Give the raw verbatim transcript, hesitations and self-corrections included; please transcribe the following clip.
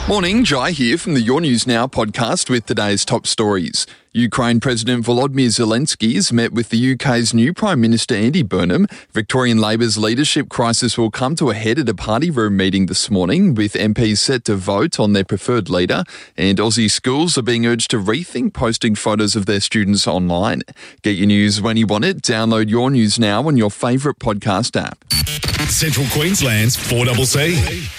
Morning, Jai here from the Your News Now podcast with today's top stories. Ukraine President Volodymyr Zelensky has met with the U K's new Prime Minister Andy Burnham. Victorian Labor's leadership crisis will come to a head at a party room meeting this morning, with M Ps set to vote on their preferred leader. And Aussie schools are being urged to rethink posting photos of their students online. Get your news when you want it. Download Your News Now on your favourite podcast app. Central Queensland's four C C.